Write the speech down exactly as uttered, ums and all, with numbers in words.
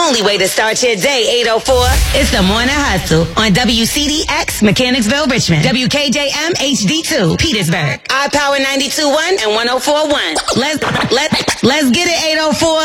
only way to start your day, eight oh four. It's the Morning Hustle on W C D X, Mechanicsville, Richmond. W K J M H D two, Petersburg. iPower ninety-two point one and one oh four point one. Let's, let, let's get it, eight oh four.